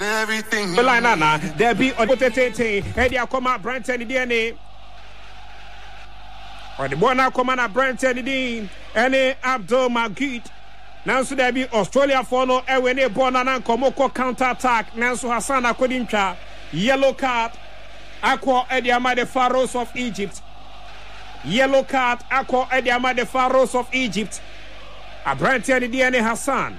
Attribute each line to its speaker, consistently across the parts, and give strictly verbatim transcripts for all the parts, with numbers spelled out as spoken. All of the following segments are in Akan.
Speaker 1: everything.
Speaker 2: Nana, there be on the Eddie Akoma, Branton, D N A. Or the one Akoma, Branton, D N A, Abdul Magid. Now, so there be Australia for no, and when they born an Komoko counter attack, Nansu Hassan Akodincha, yellow card, Aqua Ediama, the Pharaohs of Egypt. Yellow card, Aqua Ediama, the Pharaohs of Egypt. A Branton, D N A Hassan.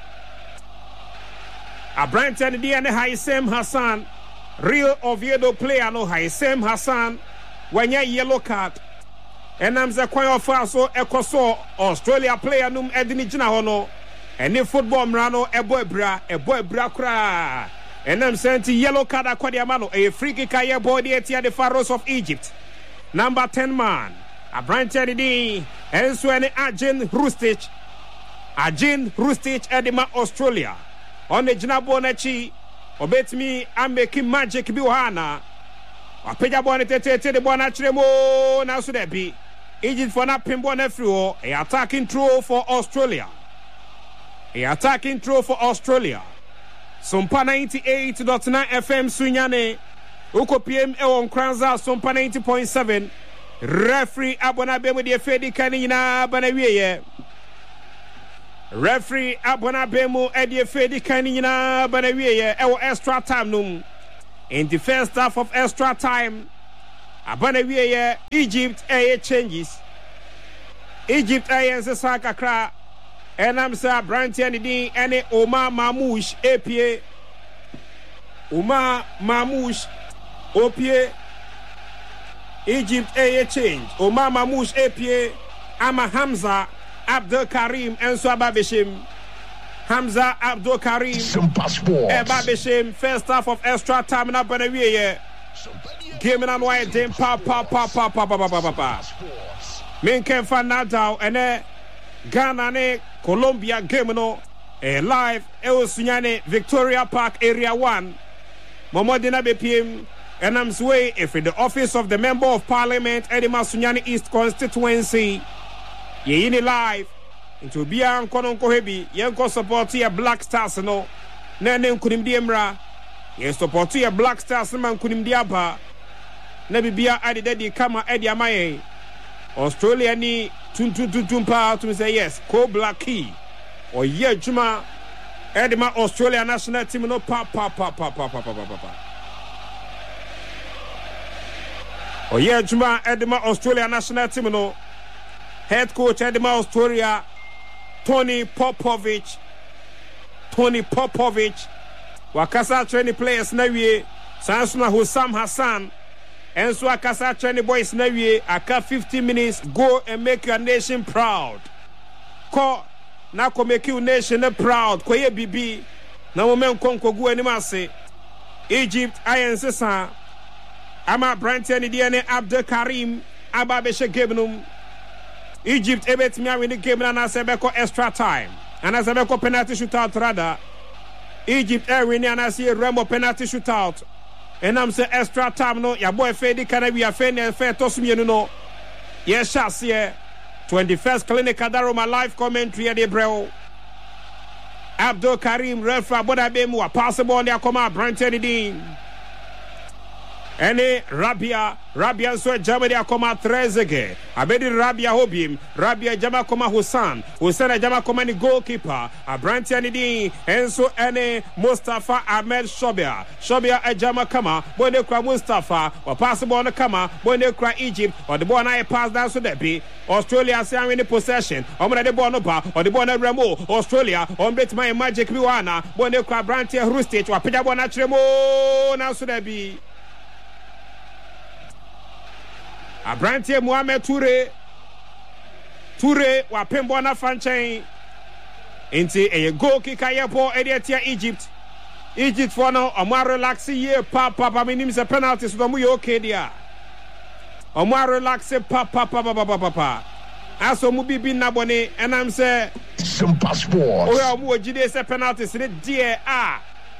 Speaker 2: A Branton D N A Haisem Hassan, real Oviedo player no Haisem Hassan, when you yellow card. And I'm the choir of Faso Ecoso, Australia player num Edini Jinahono, and if football Mrano, a boy bra, a boy bra cra. And I'm sent to yellow card Aquadiamano, a free kick a body at the Pharaohs of Egypt. Number ten man, a Branton D, and so any Ajin Rustich, Ajin Rustich Edima Australia. On the Jinabonachi, obet me, I'm making magic Buhana. A peja bonnet, the Bonatremo, now so that be. Egypt for not pinbone through a attacking throw for Australia. A attacking throw for Australia. Sumpa ninety-eight point nine F M Sunyane. Uko P M on Kranza, Sumpa ninety point seven. Referee Abonabe with the Fedi Kanina Banawie. Referee Abonabemu Eddie Fedi Kanina Banawie. Our extra time num. In the first half of extra time, Abanawie Egypt air changes. Egypt air Sakakra. And I'm Sir Brantian D and Omar Mamouche A P A. Omar Mamouche O P A. Egypt air change. Omar Mamouche A P A. Ama Hamza Abdul Karim and Swababishim. Hamza Abdul Karim. Babishim. First half of extra time in Abanawie. Game in a white dim pa pa pa pa pa pa pa pa pa. Min can find Nadal and eh Ghana ne Colombia game no eh live Eosunyane Victoria Park Area one. Momodina B P M and I'm sway if in the office of the Member of Parliament Edima Sunyane East constituency. Ye in live into Bia Konon Kohebi, Yanko support your Black Stars no. Nene Kunim Diemra. Ye support your Black Stars man Kunim Diaba. Nebi Bia Adi Dedi Kama Edi Amaye. Australia ni tun tun tun tun pa to say yes, ko Blacky. Or ye Juma Edima Australia national team no pa pa pa pa pa pa pa pa pa. Or ye Juma Edima Australia national team no head coach Edima Australia Tony Popovich. Tony Popovich. Wakasa training players na wie. Sansuna Hussam Hassan. And so Akasa training boys na wie. Aka fifty minutes. Go and make your nation proud. Ko na ko make your nation proud. Ko ye bibi. Na moment konko gu animase. Egypt ayen sesa. Ama Brantian D N A Abdul Karim. Ababeshe Gebnum. Egypt ebet me win the game and Asebeko extra time. And Asebeko penalty shootout rather. Egypt air win and I see a Remo penalty shootout. And I'm say extra time no. Ya boy Fedi can be a fan and fair tosumi no. Yes, shas yeah. twenty-first clinic Kadaroma live commentary at the bro. Abdul Karim refa Bodabemu a possible on their command Branton Dean. Ene Rabia Rabia so Germany akoma Trezege Abedi Rabia Hobim Rabia Jama koma Hussan Hussan Jama koma ni goalkeeper Abranti Anidi Enso ene Mustafa Ahmed Shobia Shobia Jama kama Bone Kra Mustafa or possible on the kama Bone Kra Egypt or the ball I pass down so that be Australia say in the possession Omna de Bonopa or the Bona Remo Australia on bet my magic Biwana Bone Kra Branti Rustich or Pidabona Tremo now so that be Abrantie Mohamed Toure Toure wa pembo na franchise inti a goal kick ayepo ediatia Egypt Egypt for now omo relax here pa pa pa minim se penalty so mo yo okay dia omo relax pa pa pa pa pa pa aso mu bibi na bone enam se
Speaker 3: some passport
Speaker 2: o ya mu ogide se penalty se dia a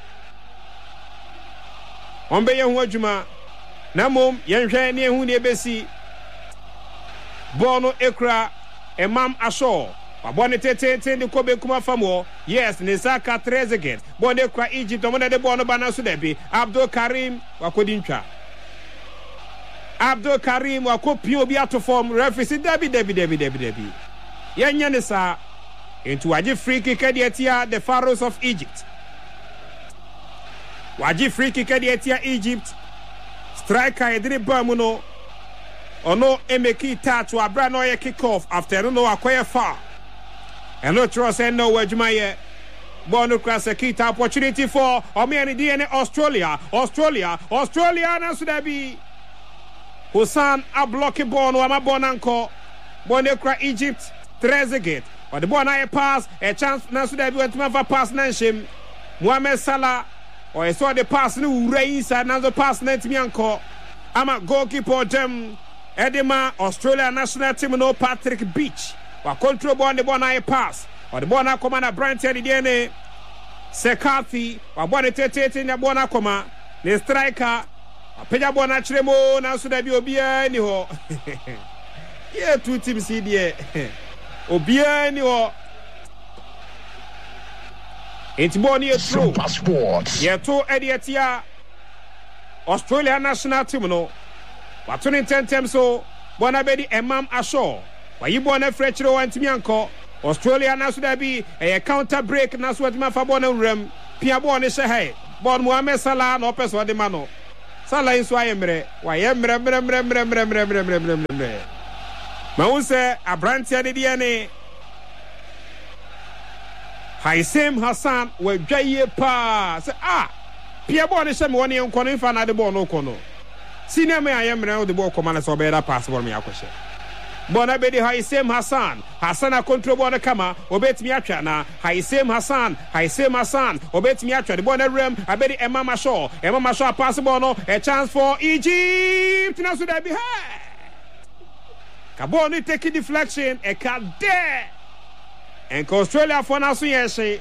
Speaker 2: on be ye hu adwuma na mom yenhwe ne ehu ne ebesi ball no ekra Emam Asho Wabone tete ndi kobe kuma famo. Yes, Nisaka Trezeguet. Bone kwa Egypt omone de bono bana sudebi. Abdul Karim wakodincha. Abdul Karim wakopi obi ato form referee debi debi debi debi debi. Yenya nisa into waji free kick etia the Pharaohs of Egypt. Waji free kick etia Egypt. Striker edri bamuno. Ono emeki touch wa bra no ye kick off after no akweye foul. And no trust and no wajmaye. Bono Krasekita opportunity for Omiani D N A Australia. Australia. Australia na sudabi. Hussan a blocky bono ama bonanko. Bono Kra Egypt. Trezeguet. But the bono a pass. A chance na sudabi went to pass nanshim. Mohamed Salah. Or I saw the pass no race and another pass nantimianko. Ama goalkeeper them. Edema Australia national team no Patrick Beach. Wa control ball the ball na pass. Or the ball na come na Brighton D N A. Sekathi wa ball tete na ball na come. The striker. Wa peja ball na chiremo na so da bi obia ni ho. Yeah, two teams here. Obia ni ho. It's ball ye through. Yeah, two Edietia. Australia national team no. Wa twenty ten tem so bona bedi Emam Ashaw. Wa yibo na frechiro wantimi anko. Australia na so da bi a counter break na so wadima fa bona wram. Pia bo ne hye hai. Bon Mohamed Salah no person de ma no. Salah inso ayemre. Wa yemre mre mre mre mre mre mre mre mre mre. Ma unse abrantia de dia ne. Haisem Hassan we dwaye pa. Say ah. Pia bo ne hye me woni enko no fa na de bo no kono. Senior me ayemre de bo komana so be da pass bo me akoshe. Bona bedi Haisem Hassan Hassan a control bona kama obetimi atwa na Haisem Hassan Haisem Hassan obetimi atwa the bona rem abedi Emam Ashaw Emam Ashaw pass bono a chance for Egypt na so that be hey Kaboni take deflection e ka there and Australia for na so yeshe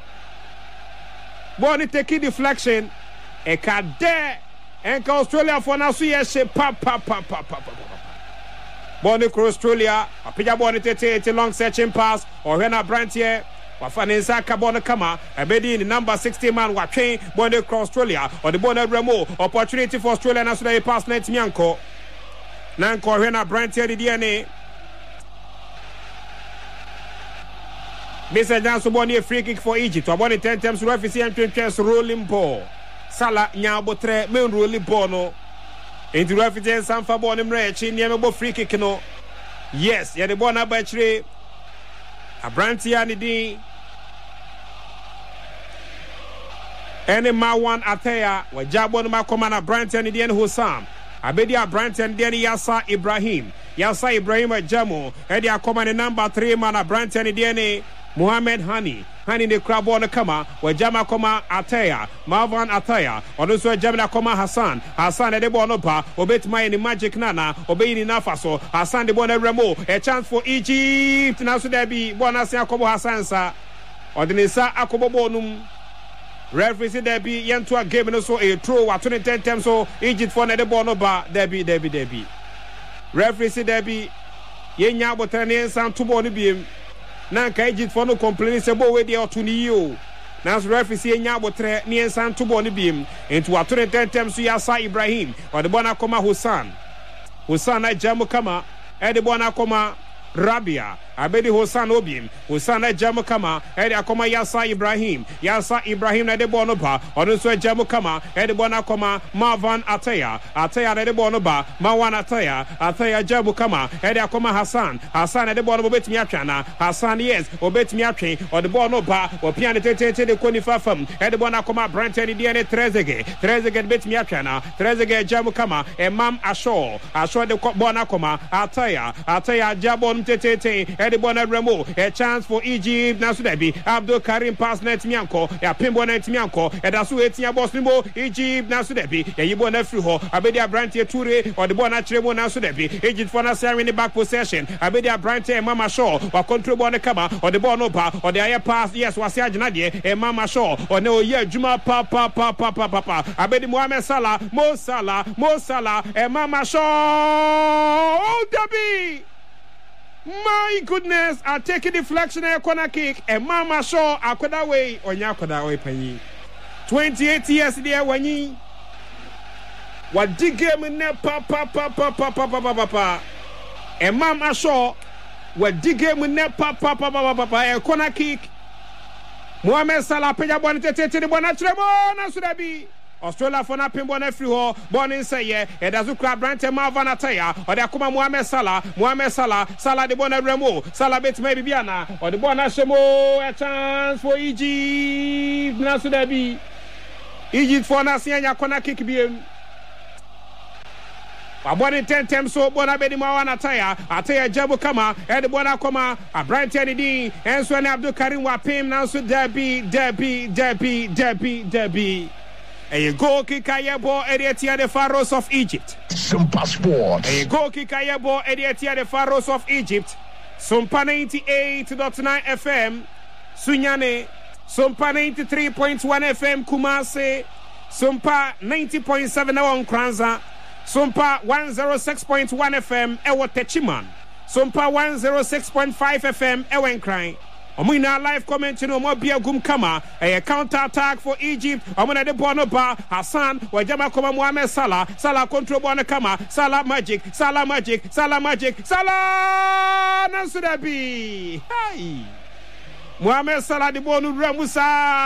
Speaker 2: Boni take deflection e ka there and Australia for na so yeshe pa pa pa pa pa pa Bonnie cross Australia, a pija bonnie tete long searching pass, or Hena Brant here, or Faninsa Cabona Kama, a bedi in the number sixty man watching Bonnie cross Australia, or the Bonnet Remo, opportunity for Australia national pass net Mianco. Nanko Hena Brant here the D N A. Mister Jansu Bonnie free kick for Egypt, or Bonnie ten times referee and twenty rolling ball. Salah Nyabotre, main rolling ball. Into referee San Fabon Mrechi near me free kick no. Yes, yeah the ball na battery. Abrantia ni di. Any ma one Atea wa jabon ma komana Abrantia ni di en Husam. Abedi Abrantia ni di Yasa Ibrahim. Yasa Ibrahim Jamo. Edi akomana number three man Abrantia ni di Muhammad Hani. Hani ne crab on the kama, where Jama Koma Ataya, Marvan Ataya, or also Jamina Koma Hassan, Hassan de Bonopa, obey my in magic nana, obeying in Nafaso, Hassan de Bona Remo, a chance for Egypt, now so there be Bonasia Kobo Hassansa, or the Nisa Akobo Bonum. Referee there be Yantua game and so a throw at twenty ten times so Egypt for the Bonoba, there be, there be, there be. Referee there be Yenya Botanian San Tuboni beam. Nanka Egypt for no complaints about where they are to you. Now, referee nya botre ni ensan to boni bim into a twenty ten times to Yasa Ibrahim or the bona koma Hussan. Hussan na jamu kama e the bona koma Rabia. Abedi Hussan Obim, Hussan na jamu kama e the akoma Yasa Ibrahim. Yasa Ibrahim na the bonoba or also jamu kama e the bona koma Marvan Ataya. Ataya na the bonoba Marwan Ataya. Ataya jamu kama e the akoma Hassan. Hassan na the bonoba bet miachana. Hassan yes obet miache or the bonoba or piano tete the konifa fam e the bona koma Branton D N A Trezeguet. Trezeguet bet miachana. Trezeguet jamu kama Emam Ashaw. Ashaw the bona koma Ataya. Ataya jabon tete the Bonnet Remo, a chance for Egypt. Now, should be Abdul Karim pass net Mianco, a Pimbo net Mianco, and that's who it's Bosnimo, Egypt. Now, should be a Yibon Fruho, Abedia Brantia Ture, or the Bonnet Tremo. Now, should be Egypt for Nasser in the back possession. Abedia Brantia and Mama Shaw, or control Bonacama, or the Bonopa, or the air pass. Yes, was Nadia, and Mama Shaw, or no, yeah, Juma Papa, Papa, Papa, Papa, Abedi Mohamed Salah, Mo Salah, Mo Salah, and Mama Shaw, oh, Debbie. My goodness, I'll take a deflection and a corner kick. And Mama Shaw, I could away on Yakoda away penny. twenty-eight years there when ye. What dig game in there, papa, papa, papa, papa, papa. And Mama Shaw, what dig game in there, papa, papa, papa, a corner kick. Mohamed Salah, Peja Bonnet, the Bonnet, should I be? Australia for na pimbo na free ho born in say yeah e da zukra Branton Malvan Ataya or da kuma Mohamed Salah Mohamed Salah Salah de bona remo Salah bet maybe biana or the bona shemo a chance for Egypt na so da bi Egypt for na sia nya corner kick biem Abone ten tem so bona be di Malvan Ataya Ataya Jabu kama e de bona koma a Branton di enso na Abdul Karim wa pim na so da bi da bi da bi da bi da bi A goal kick ayebo Ediatia the Pharaohs of Egypt.
Speaker 1: Sumpa Sports.
Speaker 2: A goal kick ayebo Ediatia the Pharaohs of Egypt. Sumpa ninety-eight point nine F M. Sunyane. Sumpa ninety-three point one F M Kumase. Sumpa ninety point seven on Kranza. Sumpa one oh six point one F M Ewo Techiman. Sumpa one oh six point five F M Ewen Crying. Omina live comment no mo bia gum kama a counter attack for Egypt. Omina de bono ba Hassan wajama koma Mohamed Salah Salah control bono kama Salah magic Salah magic Salah magic Salah Nansudabi. Hey Mohamed Salah de bono Ramusa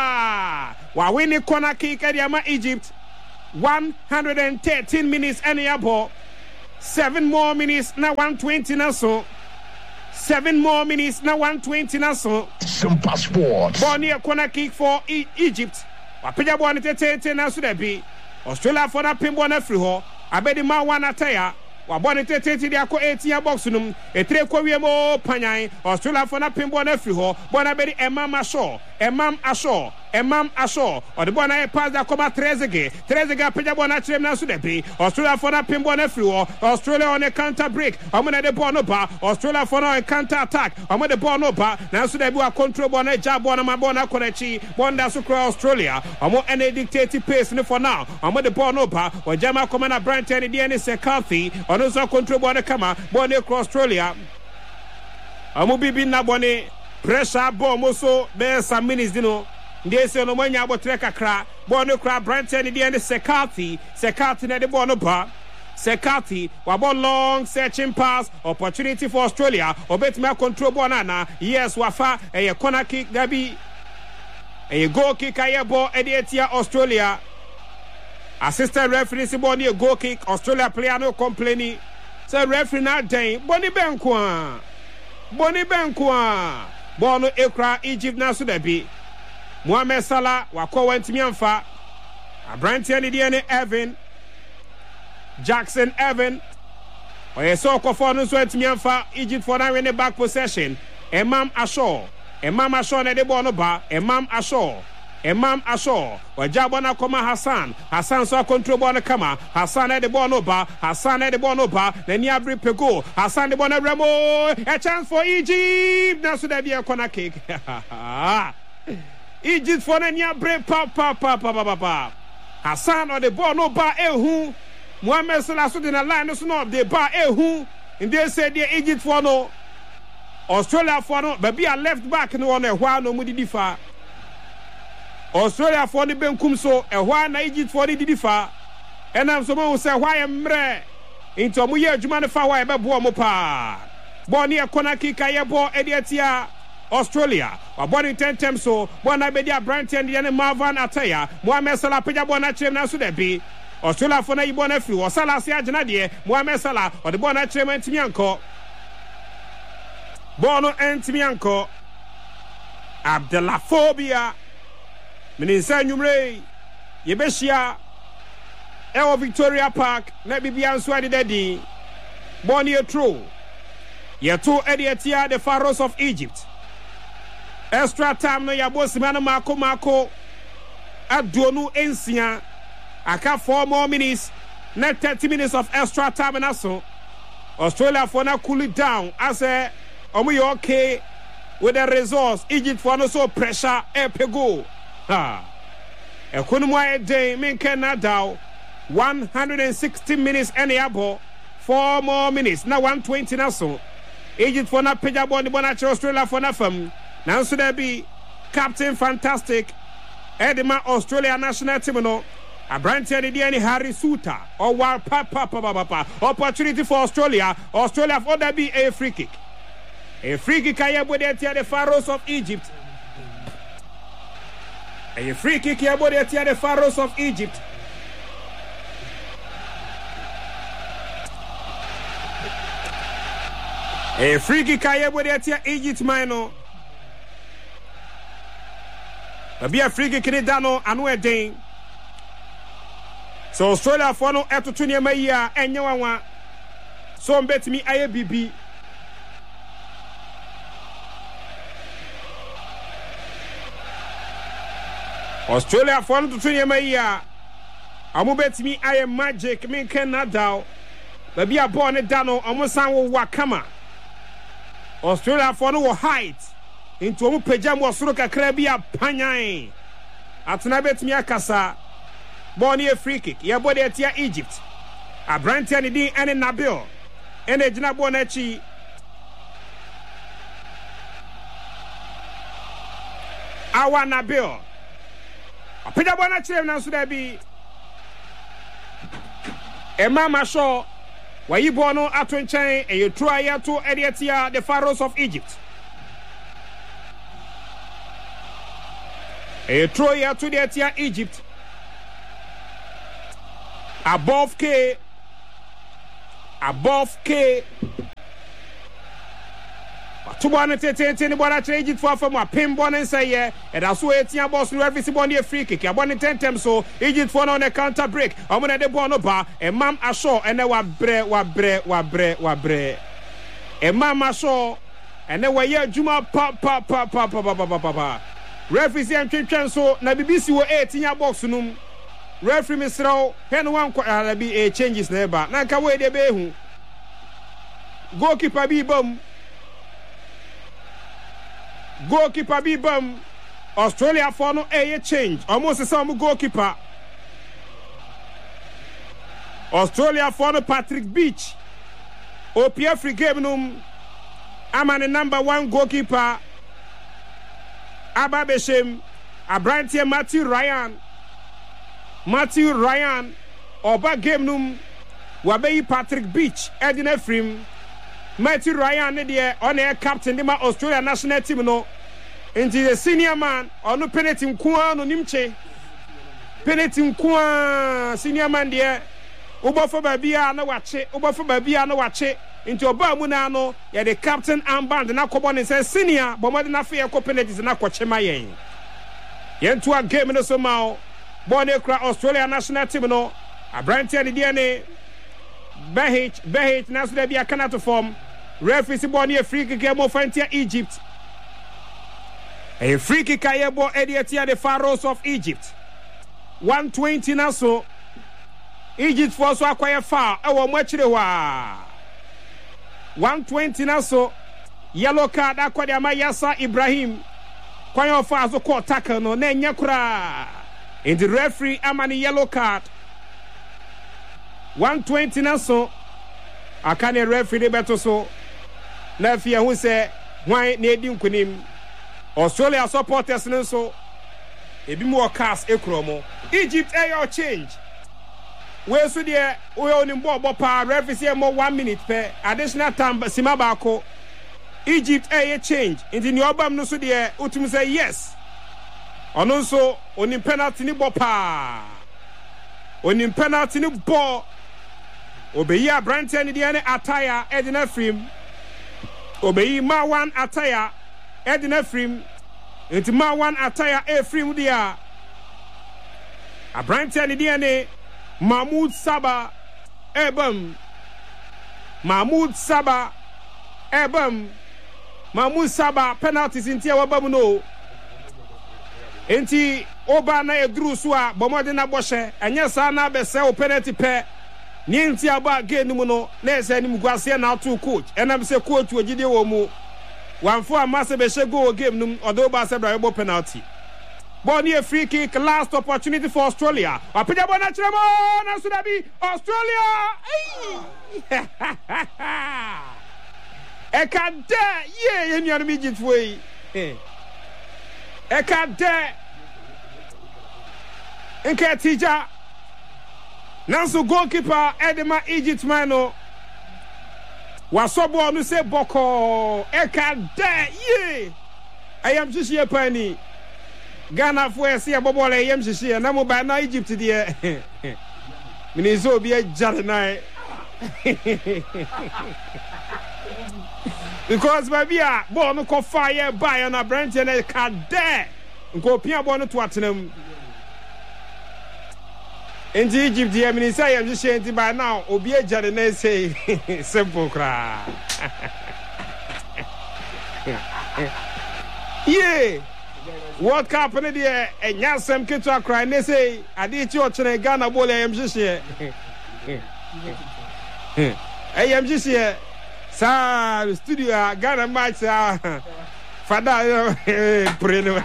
Speaker 2: wa winning corner kick at Yama Egypt. one hundred thirteen minutes any abo. Seven more minutes na one twenty na so. Seven more minutes now one twenty na so.
Speaker 1: Sumpa Sports.
Speaker 2: Bonnie a corner kick for e- Egypt. Wapeja bwana tete na so debi. Australia for na pimbo na free ho. Abedi ma wana taya. Wabone tete di ako eighteen box num. Etre kwa wiemo panyan. Australia for na pimbo na free ho. Bona bedi Emam Ashaw. Emam Ashaw. Emam Ashaw. Or the bona e pass da koma Trezeguet. Trezeguet peja bona trem na so debi. Australia for na pimbo na free ho. Australia on a counter break. Omona de ball no ba. Australia for na counter attack. Omona de ball no ba. Na so debi wa control bona jab bona ma bona konechi. Bonda so cross Australia. Omo ene dictate pace no for now. Omo de ball no ba. Wajama koma na Branton di ene Sekalthi. Ono so control bona kama. Bona cross Australia. Omo bibi na bone pressure ball mo so be some minutes dino. They say no money about Trekakra, Bono Crab, Branton, the end of Sekalthi, Sekalthi, and the Bonoba. Sekalthi, Wabon long searching pass, opportunity for Australia, or bet me control Bonana. Yes, Wafa, a corner kick, Gabi, a goal kick, Ayabo, Edietia, Australia. Assistant referee, Siboni, a goal kick, Australia player no complaining. So, referee not day, Bonnie Benkwa, Bonnie Benkwa, Bono Ekra, Egypt, Nasudabi. Mohamed Salah wako wentimi amfa Branton di ene Evan Jackson Evan oye so kofo no so wentimi amfa Egypt for na win the back possession. Emam Ashaw Emam Ashaw na de ball no ba Emam Ashaw Emam Ashaw wajabo na koma Hassan Hassan so control ball no kama Hassan na de ball no ba Hassan na de ball no ba na ni abri pego Hassan de ball na remo a chance for Egypt na so there be a corner kick. Egypt for na break pa pa pa pa pa pa. Hassan on the ball no ba ehu. Mohamed Salah so in the line no so no the bar ehu. And they said the Egypt for no. Australia for no baby a left back no on e hwa no mu didi fa. Australia for the benkum so e hwa na Egypt for the didi fa. Enam so mo say hwa e mre. Into mu ye adwuma ne fa hwa e be bo mo pa. Ball near corner kick aye ball Ediatia Australia. Waboni ten tem so. Bona bedia Branton di ene Malvan Ataya. Mohamed Salah peja bona chem na so debi. Australia for na ibona free. Salah se agena de. Mohamed Salah o de bona chem antimi anko. Bono antimi anko. Abdallah Phobia. Minisa nyumre. Yebeshia. Ewo Victoria Park. Na bibia nso ade dedi. Boni etro. Yeto Ediatia the Pharaohs of Egypt. Extra time no yabo simana mako mako aduonu ensia aka four more minutes na thirty minutes of extra time na so Australia for na cool it down as a omo you okay with the results. Egypt for no so pressure epego ha ekunu mo e dey men ken na daw one hundred sixty minutes any abo four more minutes na one twenty na so Egypt for na peja ball the ball na Australia for na fam. Now so there be Captain Fantastic Edema Australia national team no. Abrantia the any Harry Suter or war papa papa opportunity for Australia. Australia for there be a free kick. A free kick here by the Pharaohs of Egypt. A free kick here by the Pharaohs of Egypt. A free kick here by the Egypt mino. Be a free kick in Dano and we're ding. So Australia for no at to near my year and no one. So bet me I B B. Australia for no to near my year. I'm bet me I am magic, me cannot doubt. But be a born a Dano, almost sound wakama. Australia for no height. Into a pejam was Ruka Krabia Panyain. At Nabet Miakasa, born a free kick, your body at your Egypt. A Brantian D and a Nabil, and a Jnabonachi. Our Nabil. A Pedabonachi now should be a Mama Shaw, where you born on Atwin Chain, and you try to Ediatia, the Pharaohs of Egypt. A Troya to the Tia Egypt. Above K. Above K. Two one eight eight any one Egypt for from a pin one and say yeah, and that's why Tia boss no every single a free kick. I want ten times so Egypt for on a counter break. I'm gonna the bono bar and mam asho and then wa bre wa bre wa bre wa bre. And mam asho and then wa yeah Juma pa pa pa pa pa pa pa pa pa. Referee and twin so na B B C wo eighteen ya box num. Referee misraw hen one kwa be a changes neighbor. Na ka we de be hu. Goalkeeper bi bam. Goalkeeper bi bam. Australia for no a change. Almost the same goalkeeper. Australia for no Patrick Beach. O P F free game num. I'm the number one goalkeeper. Ababeshem, Abrantia Matthew Ryan, Matthew Ryan, Oba Game Num, Wabei Patrick Beach, Edin Ephraim, Matthew Ryan, on air captain, the Australia national team, no, into the senior man, or no penalty Kwan, no Nimche, penalty Kwan, senior man, dear, Uba for Babia, no watch it, Uba for Babia, no watch it. Into a Bamunano, yeah, the captain armband, and now come on and say, Senior, but more than a fair copenhagen and Aquachemayan. Yen to a game in the Somao, Bonacra, Australia national team, no, a brand the D N A, Behich, Behich, National Bia Canada form, referee born a free kick game of Egypt. A free kick I have bought Ediatia, the Pharaohs of Egypt. one twenty now so Egypt for so acquire far, our much the wa. one twenty now so yellow card akwade amayasa Ibrahim kwan ofa azo ko tackle no na enya kura in the referee amani yellow card one twenty now so akane referee beto so na fia hu se hwan na edi nkunim Australia supporters no so ebi mo cast ekromo Egypt air change. We so there we only ball pa referee say more one minute per additional time Simabako Egypt a change in the Obam no so there utum say yes ono so oni penalty ni ball pa oni penalty ni ball obeyi Abrantia ni dey attire Edina Ephraim obeyi ma one attire Edina Ephraim into ma one attire Ephraim there Abrantia ni dey Mahmoud Saba Ebam Mahmoud Saba Ebam Mahmoud Saba penalties in Tia Wabam no Enti Oba na edru so a bomode na boshe enya sa na be se o penalty pe ni enti aba game mu no na ese ni mguase na to coach enam se coach ogide wo mu wanfo amase be she go game num odo ba se bra bo penalty. Bonnie a free kick, last opportunity for Australia. Apija bona chiremo na sudabi Australia. Eka de ye ye nuanom Egypt foi. Eka de Enke tija Nanso goalkeeper Edema Egypt mano Wasobo no se boko Eka de ye Ayam shishiye pani Ghana fwe siya bobole ayam shishiye Namo ba na Egypt diye Minizo biye jare na Because baby a ball no ko fire by na branch and e ka de Nko pia ball no to atenam In Egypt, the minister, I'm just saying by now, Obi Jardine say simple cry. Yeah, what happened there? And yes, some kids are crying. They say, I did your channel Ghana boy. I am just here. I am just here. Sir, studio Ghana match. Father, pray.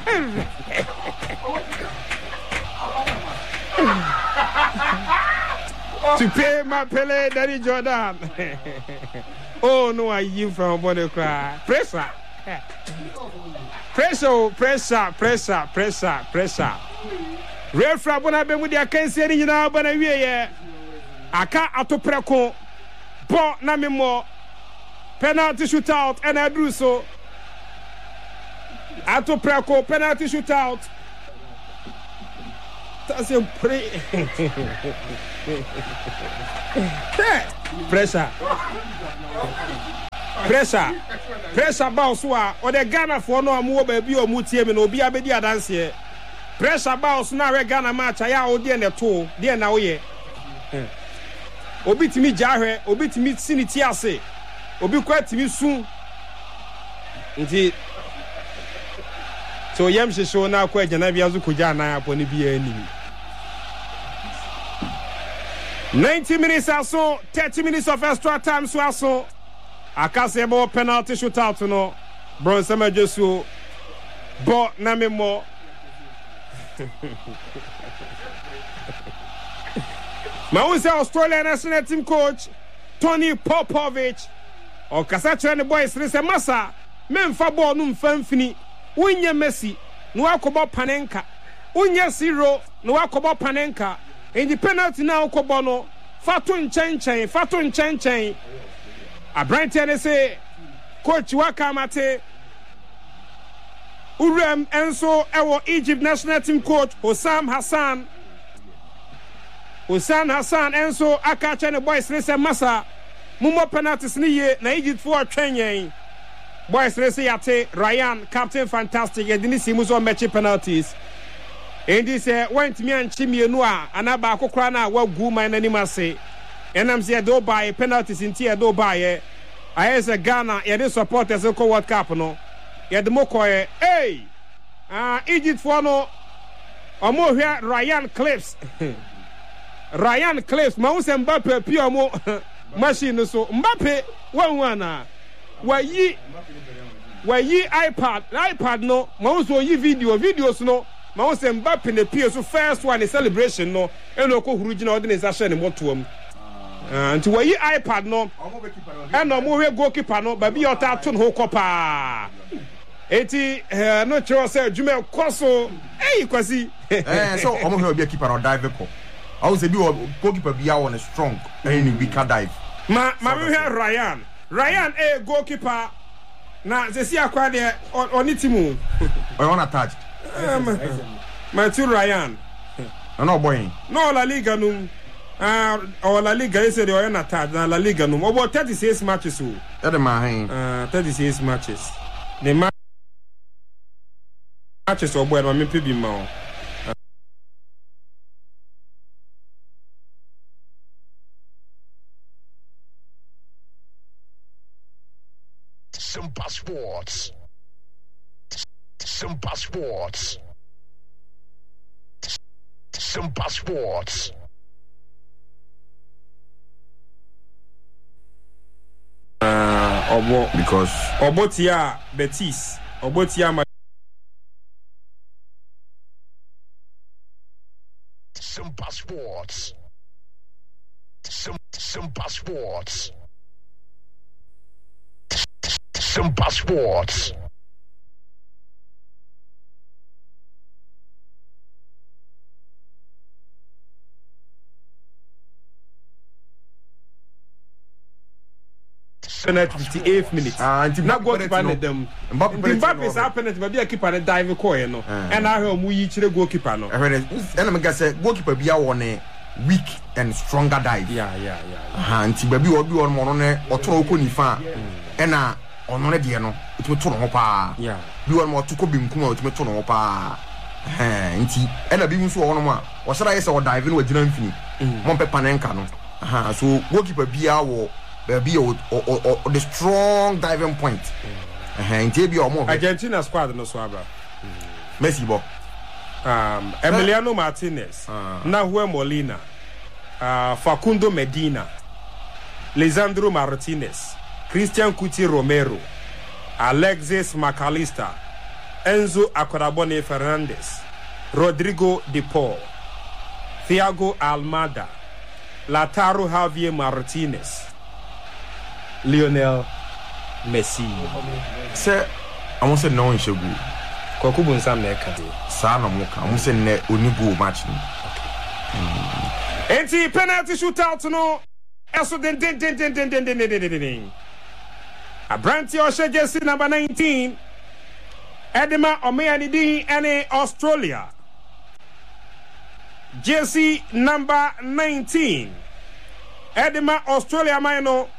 Speaker 2: To pay my Pele, Daddy Jordan. Oh no, I you from body cry. Pressure. Pressure, pressure, pressure, pressure, pressure. Real frab when I've been with the can't say you know, but I hear Aka auto preco. Bo nami more penalty shootout, and I do so. Auto preco penalty shootout. That's a pray. Pressure. Pressure. Pressure bounce or the Ghana for no more baby or mutie and obi abedi dance here. Pressure bounce now a Ghana match. I out there in the two. There now ye. Obi to me jahre, obi to me sinitiase. Obi quite to me soon. Indeed. So yam she show now quite janabiazu kujana upon the B N. ninety minutes or so, thirty minutes of extra time so so. Akasebo penalty shootout no. Bronsema Jesu. Bo name mo. Mawuse Australian national team coach Tony Popovich. O kasa chere the boys say massa. Memfa ball no mfamfini. Unye Messi, no akobo panenka. Unye Zero, no akobo panenka. In the penalty now kobono. Fatun chen chen, fatun chen chen. A Brighton say, Coach Wakamate, Urem Enso, our Egypt national team coach, Osam Hassan. Osam Hassan, Enso, Akacha and the boys, Resa Massa. Mumo penalties niye, na Egypt for training. Boys, Resiate, Ryan, Captain Fantastic, and Denisi Muzo match penalties. And this uh, went me and Chimie Noa, and Abako Krana, what Guma and Animase. And I'm saying, do buy penalties in Tia, do buy. I as a Ghana, you didn't support as a co World Cup, no. You had the Mokoe, hey, uh, Egypt for no, or more here, Ryan Clips. Ryan Clips, Mouse and Mbappe, pure more machine, so Mbappe, one one. Why ye, why ye iPad, iPad no, Mouse or ye video, videos no. Mouse and Mbappe in the P S first one is celebration no, and no original organization in what to him. And to why iPad no, and no more goalkeeper no, but be your tattoo ho copa. Eighty, no sure say Jumel Koso, hey, quasi.
Speaker 3: So I'm going to be a keeper or dive. I was a goalkeeper be on a strong and we can dive.
Speaker 2: Ma, ma, Ryan, Ryan, a goalkeeper. Now, they see a quite on it.
Speaker 3: I want to touch.
Speaker 2: Matthew Ryan.
Speaker 3: No boy.
Speaker 2: No La Liga num. Ah, or La Liga is the Oyana Tad, La Liga num. About thirty-six matches. Uh, thirty-six matches. The ma- matches or boy, I'm maybe more.
Speaker 1: Simba Sports. Simba Sports. Simba Sports.
Speaker 2: Uh, Obo
Speaker 3: because
Speaker 2: Obotia Betis, Obotia.
Speaker 1: Simba Sports. Sim Simba Sports. Simba Sports.
Speaker 2: fifty-eighth minute.
Speaker 3: Ah, nti
Speaker 2: na
Speaker 3: Mbappe
Speaker 2: goalkeeper
Speaker 3: no.
Speaker 2: ne dem.
Speaker 3: Mbappe penalty
Speaker 2: Mbappe
Speaker 3: no.
Speaker 2: sa penalty ba bia keeper ne dive koye no.
Speaker 3: Ah.
Speaker 2: And I hear mu yi chire goalkeeper no.
Speaker 3: Ehwe na me say goalkeeper bia won a weak and stronger dive.
Speaker 2: Yeah, yeah, yeah.
Speaker 3: Ha nti ba bi obi won mo no ne otoro ko nifa e na ono ne de no otumi to no ho pa.
Speaker 2: Yeah.
Speaker 3: Bi won mo to ko binkum a otumi to no ho pa. Ha nti e na bi nso wo no mo a wo sara yesa wo dive no wagina mfini. Mo pe panenka no. Ha so goalkeeper bia wo be or, or, or, or the strong diving point. Eh, mm.
Speaker 2: Argentina squad no swaba.
Speaker 3: Messi bo.
Speaker 2: Um, Emiliano Martinez,
Speaker 3: uh.
Speaker 2: Nahuel Molina, uh, Facundo Medina, Lisandro Martinez, Christian Cuti Romero, Alexis McAllister, Enzo Acorabone Fernandez, Rodrigo De Paul, Thiago Almada, Lautaro Javier Martinez, Lionel Messi.
Speaker 3: Say, I want to know in Shogu.
Speaker 2: Kokubu nsam na eka de.
Speaker 3: Sa na muka. I want to ne oni go match ni.
Speaker 2: Enti penalty shootout no. Eso den den den den den den den den den den. Abranti Oshe jersey number nineteen. Edema Omeani din ene Australia. Jersey number nineteen. Edema Australia maino